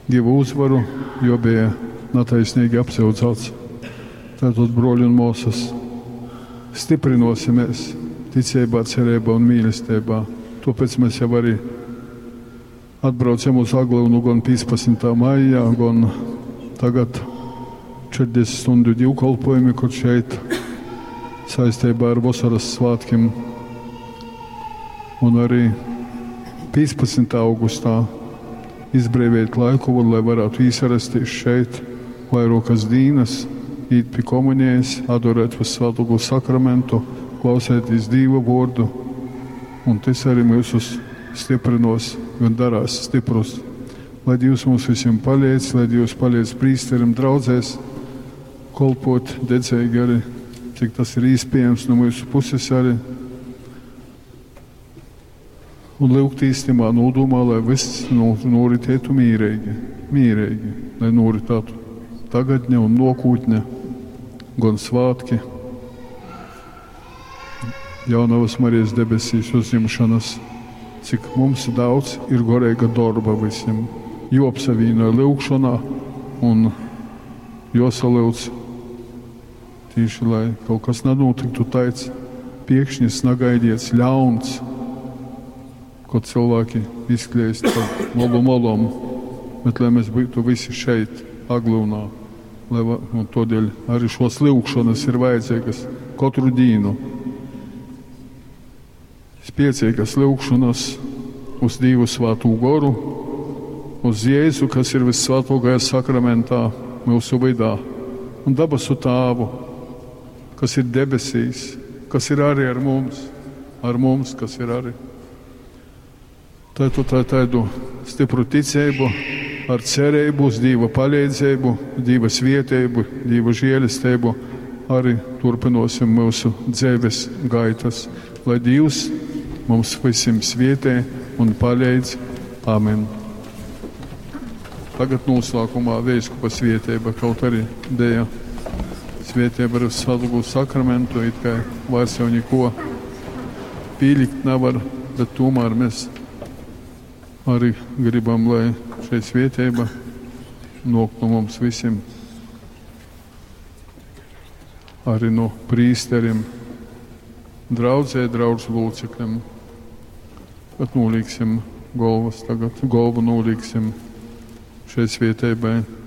Dievu uzvaru, jo bija netaisnīgi apsūdzēts. Tātad, broļi un mūsas, stiprinosimies ticībā, cerībā un mīlestībā. Tāpēc mēs jau arī atbraucam uz Aglonu gan 15. maijā, gan tagad 40 stundu divkalpojumi, kur šeit saistībā ar vasaras svātkiem. Un arī 15. augustā izbrīvēt laiku, lai varētu īsarasties šeit vairākas dienas, īt pie komunijas, adorēt uz svētāko sakramentu, klausēties Dieva vārdu. Un tas arī mūsus stiprinos un darās stiprus. Lai Dievs mums visiem palīdz, lai Dievs palīdz prīsterim draudzēs, kolpot dedzēji arī, cik tas ir iespējams no mūsu puses arī. Un lūgt īstenībā nodomā, lai viss noritētu mīrīgi, lai noritētu tagadņa un nokūtņa, gan svātki, jaunavas Marijas debesīs uzņemšanas, cik mums daudz ir gorēga darba visiem, jopsavīna lūgšanā un josalūdz tīši, lai kaut kas nenotiktu tāds piekšņis, nagaidiets, ļauns, kad cilvēki izkļēst par malom, bet lai mēs būtu visi šeit, Aglonā, un tādēļ arī šos lūgšanas ir vajadzīgas katru dienu. Spiecīgas lūgšanas uz Dievu svātū goru, uz Jēzu, kas ir vissvētākajā sakramentā mūsu vidā, un dabasu Tēvu, kas ir debesīs, kas ir arī ar mums, kas ir arī. Tādu stipru ticību, ar cerību uz Dieva palīdzību, Dieva svētību, Dieva žēlastību, arī turpinosim mūsu dzīves gaitas, lai Dievs mums visiem svētī un palīdz. Amen. Tagad noslēgumā vīskupa svētība, kaut arī dēja svētība ar svētāko sakramentu, it kā vairs jau neko pīlikt nevar, bet tomēr mēs arī gribam, lai šeit svētība nāk no mums visiem, arī no prīsteriem, draudzē, draudžu locekļiem. Bet nolīksim galvas tagad, galvu nolīksim šeit svētībai.